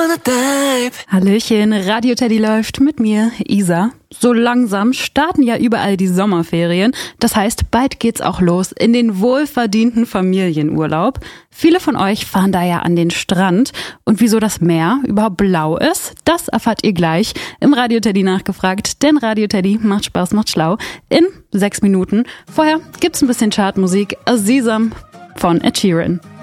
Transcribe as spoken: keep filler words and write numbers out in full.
wanna dive. Hallöchen, Radio Teddy läuft mit mir, Isa. So langsam starten ja überall die Sommerferien. Das heißt, bald geht's auch los in den wohlverdienten Familienurlaub. Viele von euch fahren da ja an den Strand. Und wieso das Meer überhaupt blau ist, das erfahrt ihr gleich im Radio Teddy nachgefragt. Denn Radio Teddy macht Spaß, macht schlau in sechs Minuten. Vorher gibt's ein bisschen Chartmusik. Sesam von Ed Sheeran.